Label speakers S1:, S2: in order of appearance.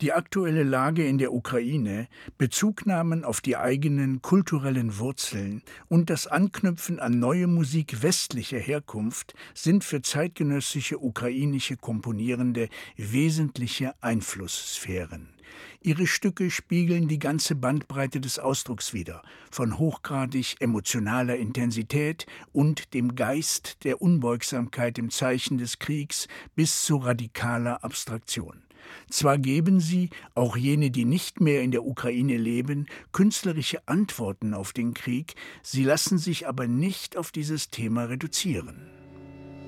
S1: Die aktuelle Lage in der Ukraine, Bezugnahmen auf die eigenen kulturellen Wurzeln und das Anknüpfen an neue Musik westlicher Herkunft sind für zeitgenössische ukrainische Komponierende wesentliche Einflusssphären. Ihre Stücke spiegeln die ganze Bandbreite des Ausdrucks wider, von hochgradig emotionaler Intensität und dem Geist der Unbeugsamkeit im Zeichen des Kriegs bis zu radikaler Abstraktion. Zwar geben sie, auch jene, die nicht mehr in der Ukraine leben, künstlerische Antworten auf den Krieg, sie lassen sich aber nicht auf dieses Thema reduzieren.